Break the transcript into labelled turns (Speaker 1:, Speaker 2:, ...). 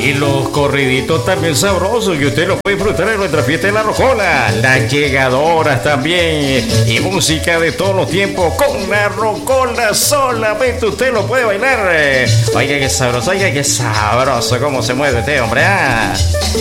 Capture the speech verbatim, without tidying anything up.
Speaker 1: Y los corriditos también sabrosos que usted los puede disfrutar en nuestra fiesta de la Rocola. Las llegadoras también. Y música de todos los tiempos con la Rocola. Solamente usted lo puede bailar. Oiga, qué sabroso, oiga, qué sabroso cómo se mueve este hombre. ¿Ah?